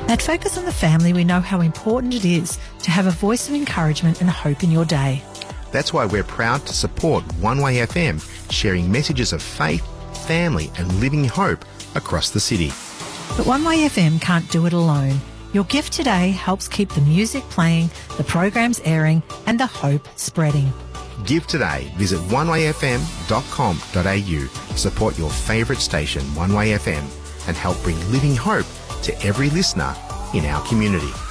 At Focus on the Family, we know how important it is to have a voice of encouragement and hope in your day. That's why we're proud to support One Way FM, sharing messages of faith, family and living hope across the city. But One Way FM can't do it alone. Your gift today helps keep the music playing, the programs airing and the hope spreading. Give today. Visit onewayfm.com.au. Support your favourite station, One Way FM, and help bring living hope to every listener in our community.